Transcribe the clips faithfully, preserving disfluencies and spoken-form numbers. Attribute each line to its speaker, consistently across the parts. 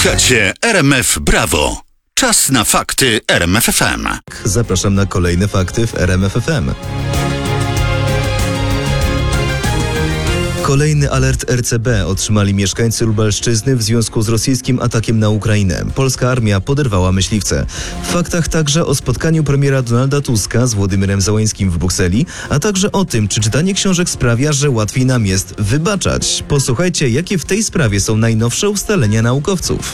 Speaker 1: Słuchacie R M F Brawo. Czas na fakty R M F F M.
Speaker 2: Zapraszam na kolejne fakty w R M F F M. Kolejny alert R C B otrzymali mieszkańcy Lubelszczyzny w związku z rosyjskim atakiem na Ukrainę. Polska armia poderwała myśliwce. W faktach także o spotkaniu premiera Donalda Tuska z Władimyrem Załańskim w Brukseli, a także o tym, czy czytanie książek sprawia, że łatwiej nam jest wybaczać. Posłuchajcie, jakie w tej sprawie są najnowsze ustalenia naukowców.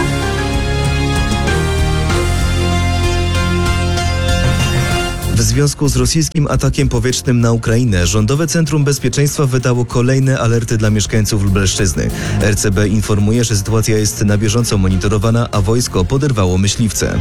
Speaker 2: W związku z rosyjskim atakiem powietrznym na Ukrainę Rządowe Centrum Bezpieczeństwa wydało kolejne alerty dla mieszkańców Lubelszczyzny. R C B informuje, że sytuacja jest na bieżąco monitorowana, a wojsko poderwało myśliwce.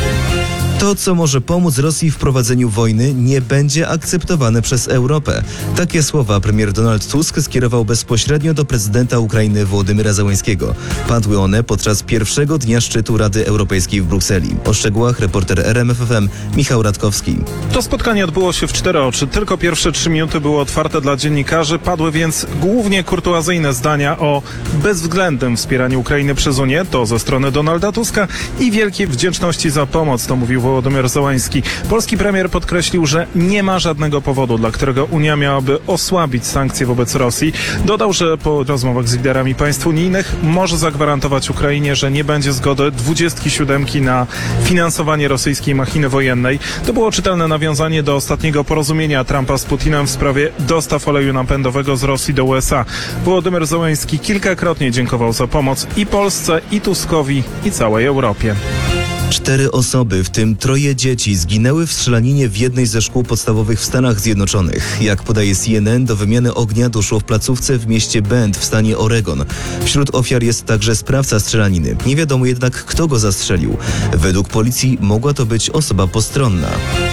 Speaker 2: To, co może pomóc Rosji w prowadzeniu wojny, nie będzie akceptowane przez Europę. Takie słowa premier Donald Tusk skierował bezpośrednio do prezydenta Ukrainy Władimyra Załańskiego. Padły one podczas pierwszego dnia szczytu Rady Europejskiej w Brukseli. O szczegółach reporter R M F F M Michał Radkowski.
Speaker 3: To spotkanie odbyło się w cztery oczy. Tylko pierwsze trzy minuty były otwarte dla dziennikarzy. Padły więc głównie kurtuazyjne zdania o bezwzględnym wspieraniu Ukrainy przez Unię, to ze strony Donalda Tuska, i wielkiej wdzięczności za pomoc, to mówił Władimir Załański. Polski premier podkreślił, że nie ma żadnego powodu, dla którego Unia miałaby osłabić sankcje wobec Rosji. Dodał, że po rozmowach z liderami państw unijnych może zagwarantować Ukrainie, że nie będzie zgody dwudziestki siódemki na finansowanie rosyjskiej machiny wojennej. To było czytelne nawiązanie do ostatniego porozumienia Trumpa z Putinem w sprawie dostaw oleju napędowego z Rosji do U S A. Władimir Załański kilkakrotnie dziękował za pomoc i Polsce, i Tuskowi, i całej Europie.
Speaker 2: Cztery osoby, w tym troje dzieci, zginęły w strzelaninie w jednej ze szkół podstawowych w Stanach Zjednoczonych. Jak podaje C N N, do wymiany ognia doszło w placówce w mieście Bend w stanie Oregon. Wśród ofiar jest także sprawca strzelaniny. Nie wiadomo jednak, kto go zastrzelił. Według policji mogła to być osoba postronna.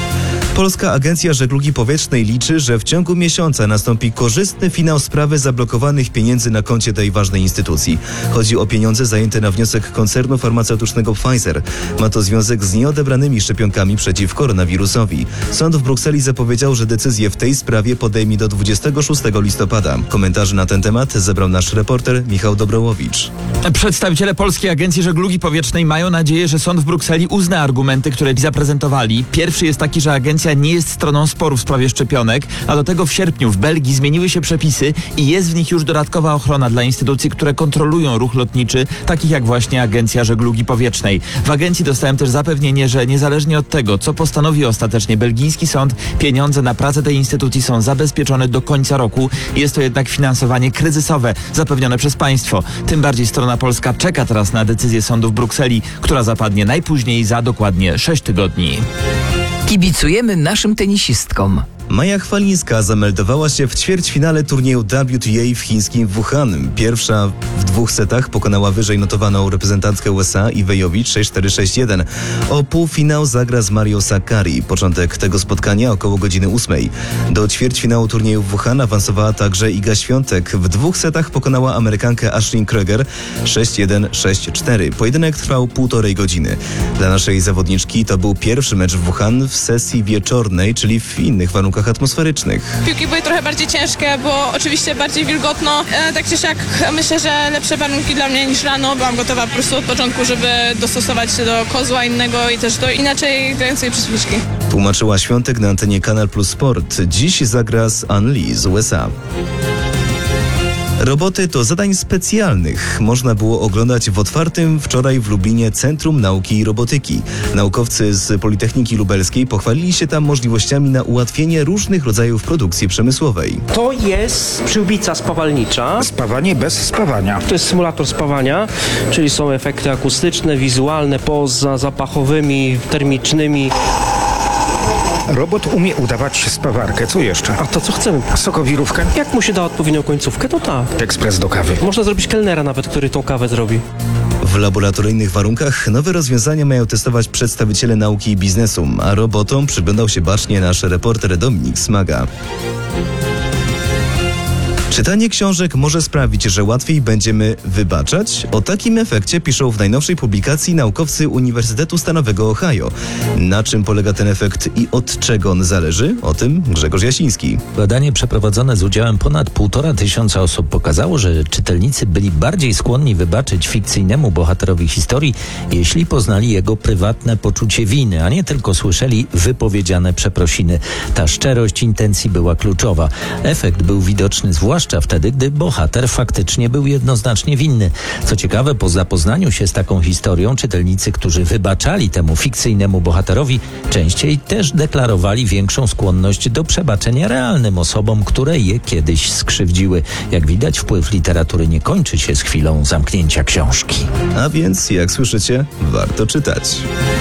Speaker 2: Polska Agencja Żeglugi Powietrznej liczy, że w ciągu miesiąca nastąpi korzystny finał sprawy zablokowanych pieniędzy na koncie tej ważnej instytucji. Chodzi o pieniądze zajęte na wniosek koncernu farmaceutycznego Pfizer. Ma to związek z nieodebranymi szczepionkami przeciw koronawirusowi. Sąd w Brukseli zapowiedział, że decyzję w tej sprawie podejmie do dwudziestego szóstego listopada. Komentarzy na ten temat zebrał nasz reporter Michał Dobrołowicz.
Speaker 4: Przedstawiciele Polskiej Agencji Żeglugi Powietrznej mają nadzieję, że sąd w Brukseli uzna argumenty, które zaprezentowali. Pierwszy jest taki, że agencja nie jest stroną sporu w sprawie szczepionek, a do tego w sierpniu w Belgii zmieniły się przepisy i jest w nich już dodatkowa ochrona dla instytucji, które kontrolują ruch lotniczy, takich jak właśnie Agencja Żeglugi Powietrznej. W agencji dostałem też zapewnienie, że niezależnie od tego, co postanowi ostatecznie belgijski sąd, pieniądze na pracę tej instytucji są zabezpieczone do końca roku. Jest to jednak finansowanie kryzysowe, zapewnione przez państwo. Tym bardziej strona polska czeka teraz na decyzję sądu w Brukseli, która zapadnie najpóźniej za dokładnie sześć tygodni.
Speaker 5: Kibicujemy naszym tenisistkom.
Speaker 2: Maja Chwalińska zameldowała się w ćwierćfinale turnieju W T A w chińskim Wuhan. Pierwsza w dwóch setach pokonała wyżej notowaną reprezentantkę U S A Iwę Jowicz sześć cztery sześć jeden. O półfinał zagra z Marią Sakkari. Początek tego spotkania około godziny ósmej. Do ćwierćfinału turnieju w Wuhan awansowała także Iga Świątek. W dwóch setach pokonała Amerykankę Ashley Kröger sześć jeden sześć cztery. Pojedynek trwał półtorej godziny. Dla naszej zawodniczki to był pierwszy mecz w Wuhan w sesji wieczornej, czyli w innych warunkach atmosferycznych.
Speaker 6: Piłki były trochę bardziej ciężkie, bo oczywiście bardziej wilgotno. E, tak czy siak myślę, że lepsze warunki dla mnie niż rano. Byłam gotowa po prostu od początku, żeby dostosować się do kozła innego i też do inaczej grającej przeciwniczki.
Speaker 2: Tłumaczyła Świątek na antenie Kanal Plus Sport. Dziś zagra z Ann Lee z U S A. Roboty to zadań specjalnych. Można było oglądać w otwartym wczoraj w Lublinie Centrum Nauki i Robotyki. Naukowcy z Politechniki Lubelskiej pochwalili się tam możliwościami na ułatwienie różnych rodzajów produkcji przemysłowej.
Speaker 7: To jest przyłbica spawalnicza.
Speaker 8: Spawanie bez spawania.
Speaker 7: To jest symulator spawania, czyli są efekty akustyczne, wizualne, poza zapachowymi, termicznymi.
Speaker 8: Robot umie udawać spawarkę. Co jeszcze?
Speaker 7: A to co chcemy?
Speaker 8: Sokowirówkę?
Speaker 7: Jak mu się da odpowiednią końcówkę, to tak.
Speaker 8: Ekspres do kawy.
Speaker 7: Można zrobić kelnera nawet, który tą kawę zrobi.
Speaker 2: W laboratoryjnych warunkach nowe rozwiązania mają testować przedstawiciele nauki i biznesu, a robotom przyglądał się bacznie nasz reporter Dominik Smaga. Czytanie książek może sprawić, że łatwiej będziemy wybaczać? O takim efekcie piszą w najnowszej publikacji naukowcy Uniwersytetu Stanowego Ohio. Na czym polega ten efekt i od czego on zależy? O tym Grzegorz Jasiński.
Speaker 9: Badanie przeprowadzone z udziałem ponad półtora tysiąca osób pokazało, że czytelnicy byli bardziej skłonni wybaczyć fikcyjnemu bohaterowi historii, jeśli poznali jego prywatne poczucie winy, a nie tylko słyszeli wypowiedziane przeprosiny. Ta szczerość intencji była kluczowa. Efekt był widoczny zwłaszcza wtedy, gdy bohater faktycznie był jednoznacznie winny. Co ciekawe, po zapoznaniu się z taką historią, czytelnicy, którzy wybaczali temu fikcyjnemu bohaterowi, częściej też deklarowali większą skłonność do przebaczenia realnym osobom, które je kiedyś skrzywdziły. Jak widać, wpływ literatury nie kończy się z chwilą zamknięcia książki.
Speaker 2: A więc, jak słyszycie, warto czytać.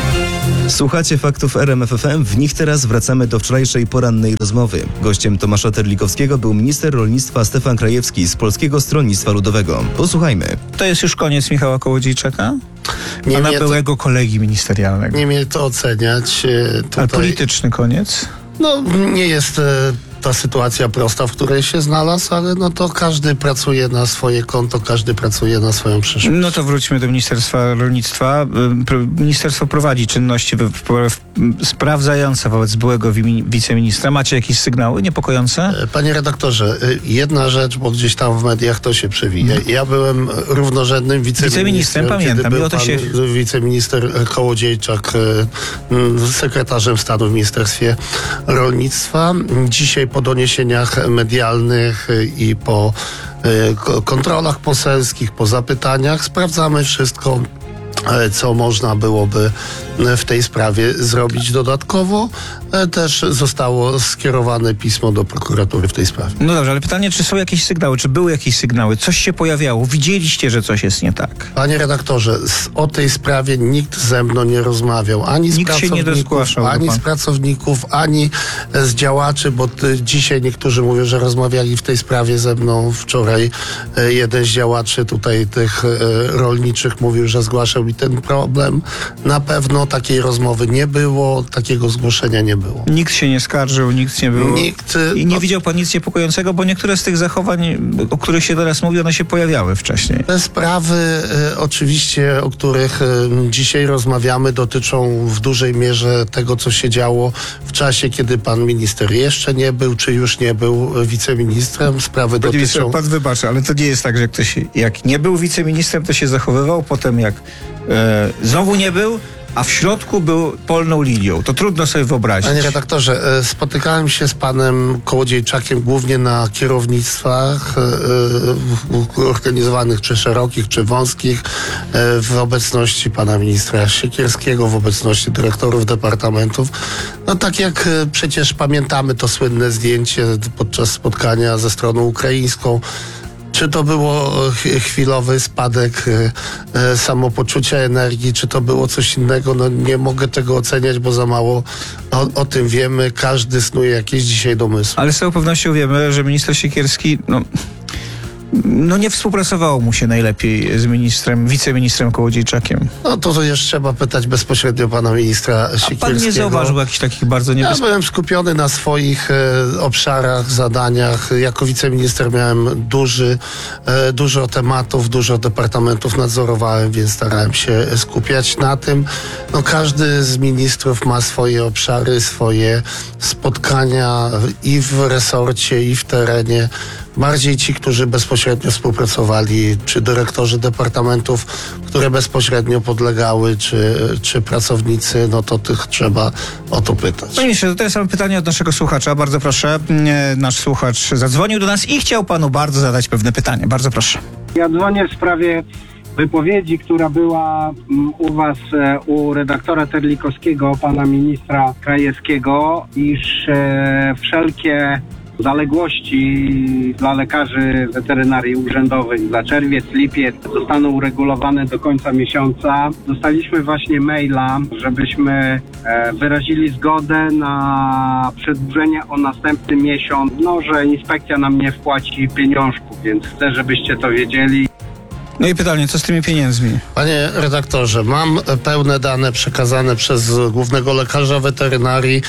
Speaker 2: Słuchacie faktów R M F F M, w nich teraz wracamy do wczorajszej porannej rozmowy. Gościem Tomasza Terlikowskiego był minister rolnictwa Stefan Krajewski z Polskiego Stronnictwa Ludowego. Posłuchajmy.
Speaker 8: To jest już koniec Michała Kołodziejczaka?
Speaker 10: Nie
Speaker 8: Pana
Speaker 10: mnie
Speaker 8: byłego
Speaker 10: to,
Speaker 8: kolegi ministerialnego.
Speaker 10: nie mnie to oceniać. e, Tutaj,
Speaker 8: Ale polityczny koniec?
Speaker 10: No, nie jest e, ta sytuacja prosta, w której się znalazł, ale no to każdy pracuje na swoje konto, każdy pracuje na swoją przyszłość.
Speaker 8: No to wróćmy do Ministerstwa Rolnictwa. Ministerstwo prowadzi czynności w, w, w, sprawdzające wobec byłego wi- wiceministra. Macie jakieś sygnały niepokojące?
Speaker 10: E, Panie redaktorze, e, jedna rzecz, bo gdzieś tam w mediach to się przewija. Ja byłem równorzędnym wiceministrem.
Speaker 8: Wiceministrem, pamiętam.
Speaker 10: Kiedy był
Speaker 8: I o to
Speaker 10: pan
Speaker 8: się...
Speaker 10: wiceminister Kołodziejczak e, m, sekretarzem stanu w Ministerstwie Rolnictwa. Dzisiaj po doniesieniach medialnych e, i po e, ko- kontrolach poselskich, po zapytaniach sprawdzamy wszystko, e, co można byłoby w tej sprawie zrobić dodatkowo. E, Też zostało skierowane pismo do prokuratury w tej sprawie.
Speaker 8: No dobrze, ale pytanie, czy są jakieś sygnały, czy były jakieś sygnały? Coś się pojawiało? Widzieliście, że coś jest nie tak?
Speaker 10: Panie redaktorze, z, o tej sprawie nikt ze mną nie rozmawiał. Ani z
Speaker 8: Nikt się nie
Speaker 10: pracowników,
Speaker 8: dozgłaszał do
Speaker 10: ani
Speaker 8: pan.
Speaker 10: z pracowników, ani z działaczy, bo ty, dzisiaj niektórzy mówią, że rozmawiali w tej sprawie ze mną. Wczoraj e, jeden z działaczy tutaj tych e, rolniczych mówił, że zgłaszał mi ten problem. Na pewno takiej rozmowy nie było, takiego zgłoszenia nie było.
Speaker 8: Nikt się nie skarżył, nikt nie było.
Speaker 10: Nikt, e,
Speaker 8: I nie
Speaker 10: no,
Speaker 8: widział pan nic niepokojącego, bo niektóre z tych zachowań, o których się teraz mówi, one się pojawiały wcześniej.
Speaker 10: Te sprawy e, oczywiście, o których e, dzisiaj rozmawiamy, dotyczą w dużej mierze tego, co się działo w czasie, kiedy pan minister jeszcze nie był, czy już nie był wiceministrem. Sprawy
Speaker 8: Panie ministrze,
Speaker 10: dotyczą...
Speaker 8: pan wybaczy, ale to nie jest tak, że ktoś jak nie był wiceministrem, to się zachowywał, potem jak e, znowu nie był, a w środku był polną linią. To trudno sobie wyobrazić.
Speaker 10: Panie redaktorze, e, spotykałem się z panem Kołodziejczakiem głównie na kierownictwach e, w- organizowanych czy szerokich, czy wąskich, e, w obecności pana ministra Siekierskiego, w obecności dyrektorów departamentów. No tak jak e, przecież pamiętamy to słynne zdjęcie podczas spotkania ze stroną ukraińską. Czy to było ch- chwilowy spadek e, e, samopoczucia, energii, czy to było coś innego? No nie mogę tego oceniać, bo za mało o, o tym wiemy. Każdy snuje jakieś dzisiaj domysły.
Speaker 8: Ale z całą pewnością wiemy, że minister Siekierski, no, no nie współpracowało mu się najlepiej z ministrem, wiceministrem Kołodziejczakiem.
Speaker 10: No to już trzeba pytać bezpośrednio pana ministra
Speaker 8: A
Speaker 10: Siekierskiego.
Speaker 8: pan nie zauważył jakichś takich bardzo
Speaker 10: Ja
Speaker 8: niebezpiecznych...
Speaker 10: byłem skupiony na swoich e, obszarach, zadaniach. Jako wiceminister miałem duży, e, dużo tematów, dużo departamentów nadzorowałem, więc starałem się skupiać na tym. No, każdy z ministrów ma swoje obszary, swoje spotkania i w resorcie, i w terenie. Bardziej ci, którzy bezpośrednio współpracowali, czy dyrektorzy departamentów, które bezpośrednio podlegały, czy, czy pracownicy, no to tych trzeba o to pytać.
Speaker 8: Panie ministrze, to teraz mamy pytanie od naszego słuchacza. Bardzo proszę. E, Nasz słuchacz zadzwonił do nas i chciał panu bardzo zadać pewne pytanie. Bardzo proszę.
Speaker 11: Ja dzwonię w sprawie wypowiedzi, która była mm, u was, e, u redaktora Terlikowskiego, pana ministra Krajewskiego, iż e, wszelkie zaległości dla lekarzy weterynarii urzędowych za czerwiec, lipiec zostaną uregulowane do końca miesiąca. Dostaliśmy właśnie maila, żebyśmy e, wyrazili zgodę na przedłużenie o następny miesiąc. No, że inspekcja nam nie wpłaci pieniążków, więc chcę, żebyście to wiedzieli.
Speaker 8: No i pytanie, co z tymi pieniędzmi?
Speaker 10: Panie redaktorze, mam pełne dane przekazane przez głównego lekarza weterynarii.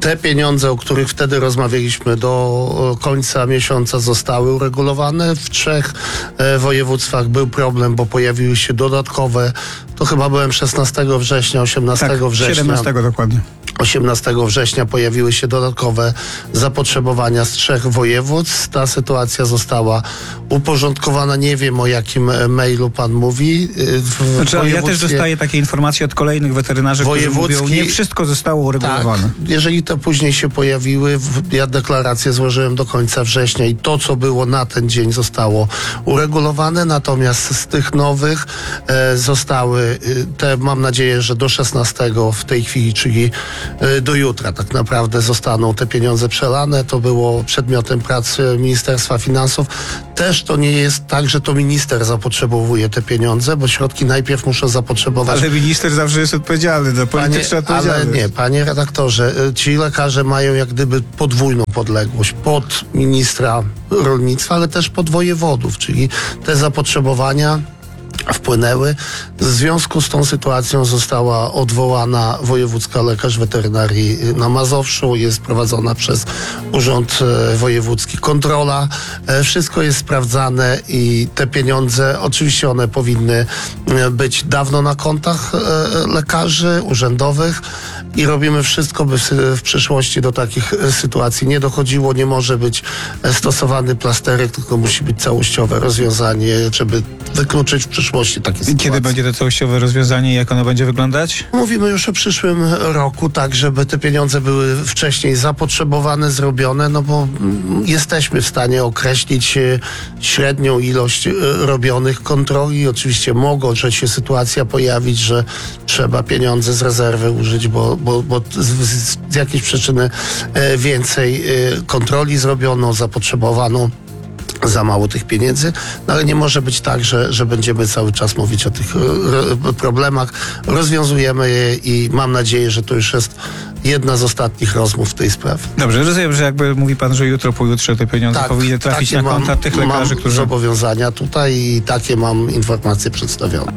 Speaker 10: Te pieniądze, o których wtedy rozmawialiśmy, do końca miesiąca zostały uregulowane. W trzech e, województwach był problem, bo pojawiły się dodatkowe, to chyba byłem szesnastego września, osiemnastego
Speaker 8: Tak,
Speaker 10: września.
Speaker 8: siedemnastego dokładnie.
Speaker 10: osiemnastego września pojawiły się dodatkowe zapotrzebowania z trzech województw. Ta sytuacja została uporządkowana. Nie wiem, o jakim mailu pan mówi. W
Speaker 8: Znaczy, ale ja też
Speaker 10: województwie-
Speaker 8: dostaję takie informacje od kolejnych weterynarzy, którzy mówią,
Speaker 10: Wojewódzki-
Speaker 8: nie wszystko zostało uregulowane.
Speaker 10: Tak, jeżeli to później się pojawiły, w- ja deklarację złożyłem do końca września i to, co było na ten dzień, zostało uregulowane, natomiast z tych nowych e, zostały y, te, mam nadzieję, że do szesnastego w tej chwili, czyli y, do jutra tak naprawdę zostaną te pieniądze przelane. To było przedmiotem pracy Ministerstwa Finansów. Też to nie jest tak, że to minister zapotrzebowuje te pieniądze, bo środki najpierw muszą zapotrzebować.
Speaker 8: Ale minister zawsze jest odpowiedzialny, to polityczna
Speaker 10: Panie, ale
Speaker 8: odpowiedzialność.
Speaker 10: nie, panie redaktorze, y, ci lekarze mają jak gdyby podwójną podległość pod ministra rolnictwa, ale też pod wojewodów, czyli te zapotrzebowania wpłynęły. W związku z tą sytuacją została odwołana wojewódzka lekarz weterynarii na Mazowszu. Jest prowadzona przez Urząd e, Wojewódzki kontrola. E, Wszystko jest sprawdzane i te pieniądze, oczywiście one powinny e, być dawno na kontach e, lekarzy urzędowych i robimy wszystko, by w, w przyszłości do takich e, sytuacji nie dochodziło. Nie może być e, stosowany plasterek, tylko musi być całościowe rozwiązanie, żeby wykluczyć w przyszłości takie sytuacje.
Speaker 8: Kiedy będzie to całościowe rozwiązanie i jak ono będzie wyglądać?
Speaker 10: Mówimy już o przyszłym roku, tak, żeby te pieniądze były wcześniej zapotrzebowane, zrobione, no bo mm, jesteśmy w stanie określić e, średnią ilość e, robionych kontroli. Oczywiście mogą że się sytuacja pojawić, że trzeba pieniądze z rezerwy użyć, bo, bo, bo z, z, z jakiejś przyczyny e, więcej e, kontroli zrobiono, zapotrzebowano za mało tych pieniędzy, no ale nie może być tak, że, że będziemy cały czas mówić o tych e, problemach. Rozwiązujemy je i mam nadzieję, że to już jest jedna z ostatnich rozmów w tej sprawie.
Speaker 8: Dobrze, rozumiem, że jakby mówi pan, że jutro, pojutrze te pieniądze powinny trafić
Speaker 10: takie
Speaker 8: na konta
Speaker 10: mam,
Speaker 8: tych lekarzy,
Speaker 10: mam
Speaker 8: którzy...
Speaker 10: zobowiązania tutaj i takie mam informacje przedstawione.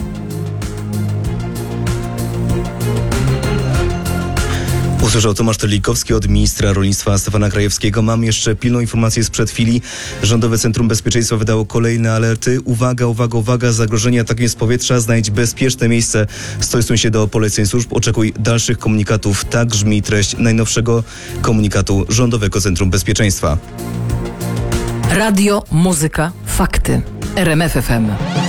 Speaker 2: Usłyszał Tomasz Terlikowski od ministra rolnictwa Stefana Krajewskiego. Mam jeszcze pilną informację sprzed chwili. Rządowe Centrum Bezpieczeństwa wydało kolejne alerty. Uwaga, uwaga, uwaga, zagrożenie atakiem z powietrza. Znajdź bezpieczne miejsce. Stosuj się do poleceń służb. Oczekuj dalszych komunikatów. Tak brzmi treść najnowszego komunikatu Rządowego Centrum Bezpieczeństwa.
Speaker 5: Radio, muzyka, fakty. R M F F M.